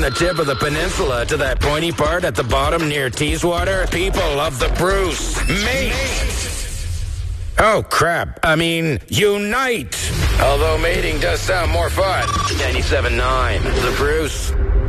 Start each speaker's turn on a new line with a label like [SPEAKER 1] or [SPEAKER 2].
[SPEAKER 1] the tip of the peninsula to that pointy part at the bottom near Teeswater, people of the Bruce, mate! Oh, crap. I mean, unite! Although mating does sound more fun. 97.9, the Bruce.